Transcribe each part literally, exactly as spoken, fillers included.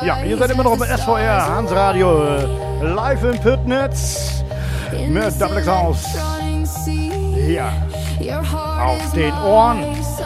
Ja, ihr seid immer noch bei S V R, Hans Radio, live in Püttnitz mit Double X House. Hier, auf den Ohren.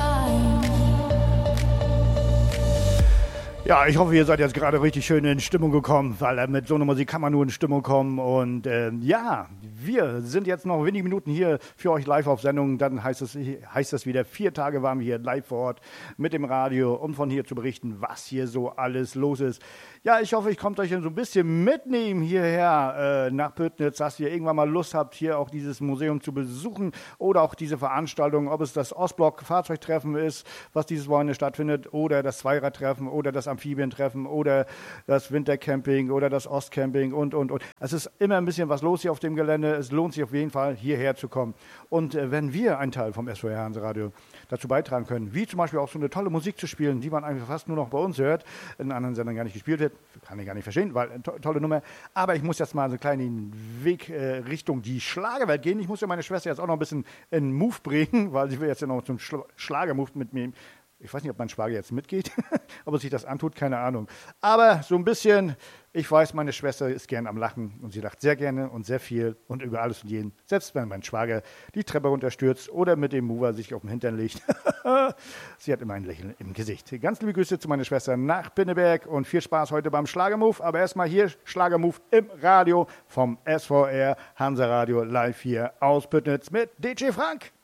Ja, ich hoffe, ihr seid jetzt gerade richtig schön in Stimmung gekommen, weil äh, mit so einer Musik kann man nur in Stimmung kommen. Und äh, ja, wir sind jetzt noch wenige Minuten hier für euch live auf Sendung. Dann heißt es, heißt es wieder, vier Tage waren wir hier live vor Ort mit dem Radio, um von hier zu berichten, was hier so alles los ist. Ja, ich hoffe, ich konnte euch so ein bisschen mitnehmen hierher äh, nach Püttnitz, dass ihr irgendwann mal Lust habt, hier auch dieses Museum zu besuchen oder auch diese Veranstaltung, ob es das Ostblock-Fahrzeugtreffen ist, was dieses Wochenende stattfindet, oder das Zweiradtreffen oder das Amphibientreffen oder das Wintercamping oder das Ostcamping und, und, und. Es ist immer ein bisschen was los hier auf dem Gelände. Es lohnt sich auf jeden Fall, hierher zu kommen. Und äh, wenn wir einen Teil vom S V R Hansa Radio dazu beitragen können, wie zum Beispiel auch so eine tolle Musik zu spielen, die man einfach fast nur noch bei uns hört, in anderen Sendern gar nicht gespielt wird, kann ich gar nicht verstehen, weil to- tolle Nummer. Aber ich muss jetzt mal so einen kleinen Weg äh, Richtung die Schlagerwelt gehen. Ich muss ja meine Schwester jetzt auch noch ein bisschen in Move bringen, weil sie will jetzt ja noch zum Schla- Schlagermove mit mir. Ich weiß nicht, ob mein Schwager jetzt mitgeht, ob er sich das antut, keine Ahnung. Aber so ein bisschen, ich weiß, meine Schwester ist gern am Lachen und sie lacht sehr gerne und sehr viel und über alles und jeden. Selbst wenn mein Schwager die Treppe runterstürzt oder mit dem Mover sich auf den Hintern legt. Sie hat immer ein Lächeln im Gesicht. Ganz liebe Grüße zu meiner Schwester nach Pinneberg und viel Spaß heute beim Schlagermove. Aber erstmal hier Schlagermove im Radio vom S V R Hansa Radio live hier aus Püttnitz mit D J Frank.